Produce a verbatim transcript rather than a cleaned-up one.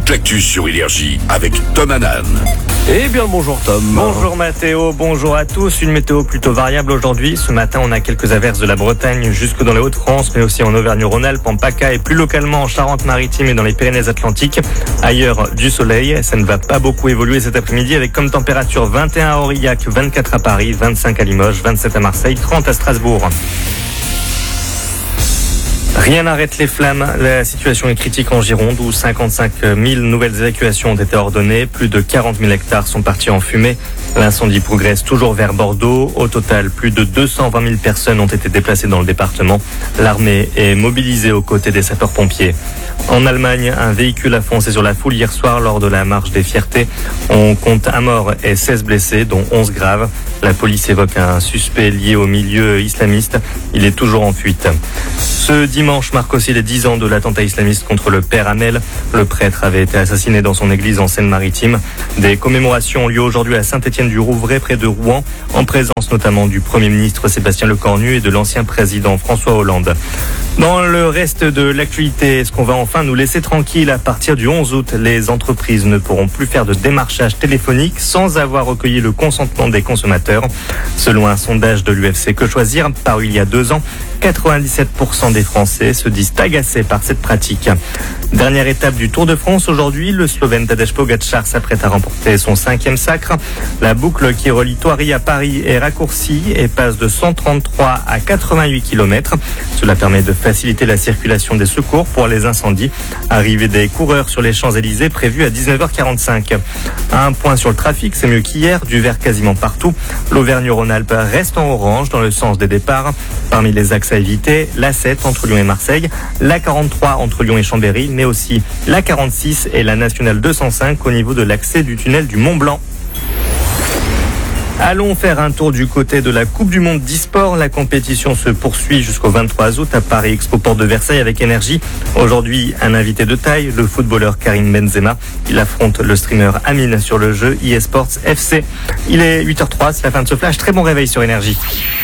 toute l'actu sur Énergie avec Tom Hanan. Eh bien bonjour Tom. Bonjour Mathéo, bonjour à tous. Une météo plutôt variable aujourd'hui. Ce matin, on a quelques averses de la Bretagne jusque dans les Hauts-de-France, mais aussi en Auvergne-Rhône-Alpes, en PACA et plus localement en Charente-Maritime et dans les Pyrénées-Atlantiques. Ailleurs, du soleil. Ça ne va pas beaucoup évoluer cet après-midi avec comme température vingt et un à Aurillac, vingt-quatre à Paris, vingt-cinq à Limoges, vingt-sept à Marseille, trente à Strasbourg. Rien n'arrête les flammes. La situation est critique en Gironde où cinquante-cinq mille nouvelles évacuations ont été ordonnées. Plus de quarante mille hectares sont partis en fumée. L'incendie progresse toujours vers Bordeaux. Au total, plus de deux cent vingt mille personnes ont été déplacées dans le département. L'armée est mobilisée aux côtés des sapeurs-pompiers. En Allemagne, un véhicule a foncé sur la foule hier soir lors de la marche des fiertés. On compte un mort et seize blessés, dont onze graves. La police évoque un suspect lié au milieu islamiste. Il est toujours en fuite. Ce dimanche marque aussi les dix ans de l'attentat islamiste contre le père Hamel. Le prêtre avait été assassiné dans son église en Seine-Maritime. Des commémorations ont lieu aujourd'hui à Saint-Étienne-du-Rouvray, près de Rouen, en présence notamment du Premier ministre Sébastien Lecornu et de l'ancien président François Hollande. Dans le reste de l'actualité, est-ce qu'on va enfin nous laisser tranquille? À partir du onze août, les entreprises ne pourront plus faire de démarchage téléphonique sans avoir recueilli le consentement des consommateurs. Selon un sondage de l'U F C Que Choisir, paru il y a deux ans, quatre-vingt-dix-sept pour cent des Français se disent agacés par cette pratique. Dernière étape du Tour de France aujourd'hui, le Slovène Tadej Pogačar s'apprête à remporter son cinquième sacre. La boucle qui relie Thoiry à Paris est raccourcie et passe de cent trente-trois à quatre-vingt-huit kilomètres. Cela permet de faciliter la circulation des secours pour les incendies. Arrivée des coureurs sur les Champs-Élysées prévue à dix-neuf heures quarante-cinq. Un point sur le trafic, c'est mieux qu'hier, du vert quasiment partout. L'Auvergne-Rhône-Alpes reste en orange dans le sens des départs. Parmi les axes à éviter, l'A sept entre Lyon et Marseille, l'A quarante-trois entre Lyon et Chambéry, mais aussi l'A quarante-six et la nationale deux cent cinq au niveau de l'accès du tunnel du Mont-Blanc. Allons faire un tour du côté de la Coupe du Monde d'e-sport. La compétition se poursuit jusqu'au vingt-trois août à Paris Expo Porte de Versailles avec Énergie. Aujourd'hui, un invité de taille, le footballeur Karim Benzema. Il affronte le streamer Amine sur le jeu eSports F C. Il est huit heures zéro trois, c'est la fin de ce flash. Très bon réveil sur Énergie.